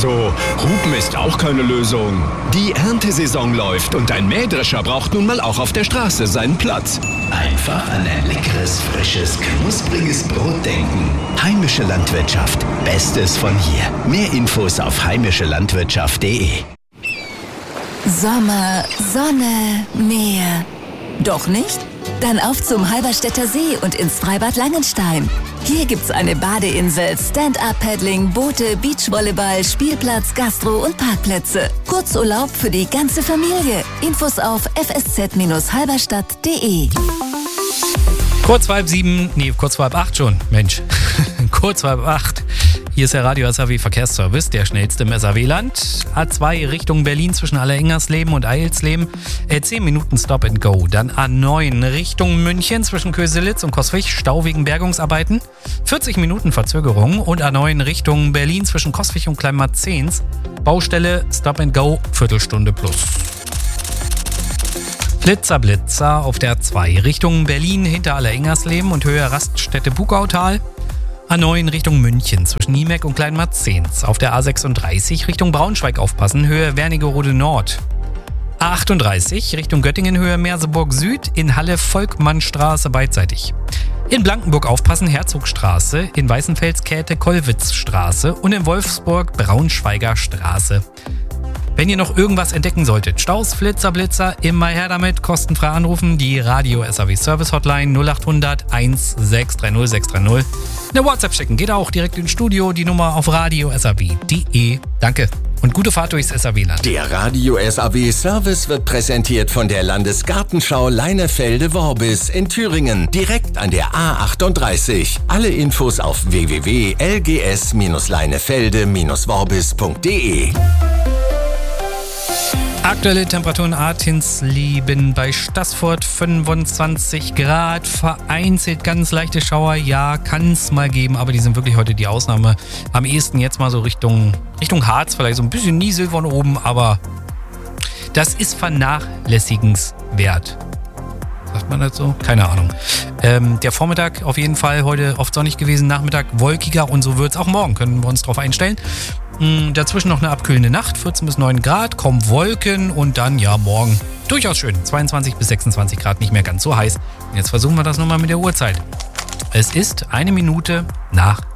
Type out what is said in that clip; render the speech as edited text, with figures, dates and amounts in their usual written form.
Also, Hupen ist auch keine Lösung. Die Erntesaison läuft und ein Mähdrescher braucht nun mal auch auf der Straße seinen Platz. Einfach an ein leckeres, frisches, knuspriges Brot denken. Heimische Landwirtschaft. Bestes von hier. Mehr Infos auf heimischelandwirtschaft.de. Sommer, Sonne, Meer. Doch nicht? Dann auf zum Halberstädter See und ins Freibad Langenstein. Hier gibt's eine Badeinsel, Stand-Up-Paddling, Boote, Beachvolleyball, Spielplatz, Gastro und Parkplätze. Kurzurlaub für die ganze Familie. Infos auf fsz-halberstadt.de. Kurz vor halb 8 schon. Mensch, kurz vor halb 8. Hier ist der Radio SAW Verkehrsservice, der schnellste im SAW-Land. A2 Richtung Berlin zwischen Allerengnersleben und Eilsleben. 10 Minuten Stop and Go. Dann A9 Richtung München zwischen Köselitz und Coswig, Stau wegen Bergungsarbeiten. 40 Minuten Verzögerung. Und A9 Richtung Berlin zwischen Coswig und Kleinmarzens. Baustelle Stop and Go, Viertelstunde plus. Blitzer auf der A2 Richtung Berlin hinter Allerengnersleben und Höhe Raststätte Bugautal. A9 Richtung München zwischen Niemeck und Kleinmarzens. Auf der A36 Richtung Braunschweig aufpassen, Höhe Wernigerode Nord. A38 Richtung Göttingen, Höhe Merseburg Süd, in Halle Volkmannstraße beidseitig. In Blankenburg aufpassen, Herzogstraße, in Weißenfels Käthe Kollwitzstraße und in Wolfsburg Braunschweiger Straße. Wenn ihr noch irgendwas entdecken solltet, Staus, Blitzer, immer her damit, kostenfrei anrufen, die Radio SAW Service Hotline 0800 1630 630. Eine WhatsApp schicken, geht auch direkt ins Studio, die Nummer auf radiosaw.de. Danke und gute Fahrt durchs SAW-Land. Der Radio SAW Service wird präsentiert von der Landesgartenschau Leinefelde-Worbis in Thüringen, direkt an der A38. Alle Infos auf www.lgs-leinefelde-worbis.de. Aktuelle Temperaturen Artinsleben bei Staßfurt 25 Grad, vereinzelt ganz leichte Schauer, ja, kann es mal geben, aber die sind wirklich heute die Ausnahme. Am ehesten jetzt mal so Richtung Harz, vielleicht so ein bisschen Niesel von oben, aber das ist vernachlässigenswert. Sagt man das so? Keine Ahnung. Der Vormittag auf jeden Fall heute oft sonnig gewesen, Nachmittag wolkiger und so wird es auch morgen, können wir uns drauf einstellen. Dazwischen noch eine abkühlende Nacht, 14 bis 9 Grad, kaum Wolken und dann ja morgen durchaus schön, 22 bis 26 Grad, nicht mehr ganz so heiß. Jetzt versuchen wir das nochmal mit der Uhrzeit. Es ist 1 Minute nach